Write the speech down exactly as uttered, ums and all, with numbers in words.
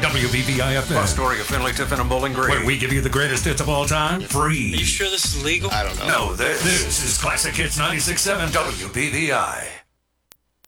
W B V I F M. Astoria, Finley, Tiffin, and Bowling Green. Where we give you the greatest hits of all time, free. Are you sure this is legal? I don't know. No, this, this is Classic Hits ninety-six point seven W B V I.